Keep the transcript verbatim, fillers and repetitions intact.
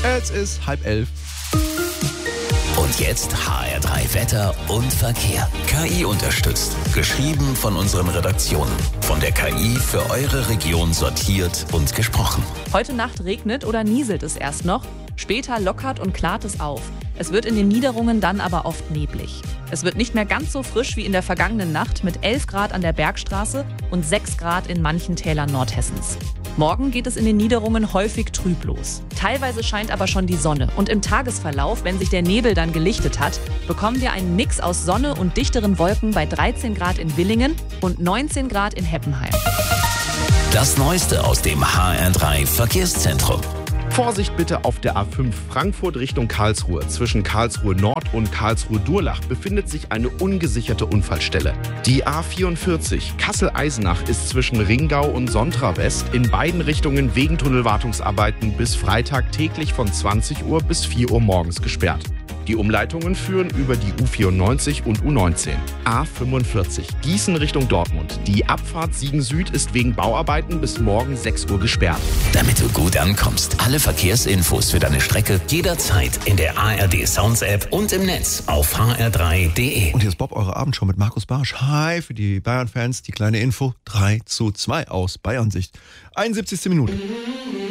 Es ist halb elf. Und jetzt H R drei Wetter und Verkehr. K I unterstützt. Geschrieben von unseren Redaktionen. Von der K I für eure Region sortiert und gesprochen. Heute Nacht regnet oder nieselt es erst noch. Später lockert und klart es auf. Es wird in den Niederungen dann aber oft neblig. Es wird nicht mehr ganz so frisch wie in der vergangenen Nacht mit elf Grad an der Bergstraße und sechs Grad in manchen Tälern Nordhessens. Morgen geht es in den Niederungen häufig trüb los. Teilweise scheint aber schon die Sonne. Und im Tagesverlauf, wenn sich der Nebel dann gelichtet hat, bekommen wir einen Mix aus Sonne und dichteren Wolken bei dreizehn Grad in Willingen und neunzehn Grad in Heppenheim. Das Neueste aus dem H R drei Verkehrszentrum. Vorsicht bitte auf der A fünf Frankfurt Richtung Karlsruhe. Zwischen Karlsruhe Nord und Karlsruhe Durlach befindet sich eine ungesicherte Unfallstelle. Die A vierundvierzig Kassel-Eisenach ist zwischen Ringau und Sontra West in beiden Richtungen wegen Tunnelwartungsarbeiten bis Freitag täglich von zwanzig Uhr bis vier Uhr morgens gesperrt. Die Umleitungen führen über die U vierundneunzig und U neunzehn. A fünfundvierzig Gießen Richtung Dortmund. Die Abfahrt Siegen Süd ist wegen Bauarbeiten bis morgen sechs Uhr gesperrt. Damit du gut ankommst. Alle Verkehrsinfos für deine Strecke jederzeit in der A R D Sounds App und im Netz auf h r drei punkt d e. Und hier ist Bob, eure Abendshow mit Markus Barsch. Hi, für die Bayern-Fans die kleine Info. drei zu zwei aus Bayern-Sicht. einundsiebzigste Minute.